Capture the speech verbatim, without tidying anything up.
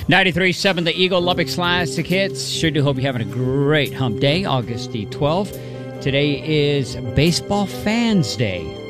ninety-three point seven The Eagle, Lubbock's Classic Hits. Sure do hope you're having a great hump day, August the twelfth. Today is Baseball Fans Day.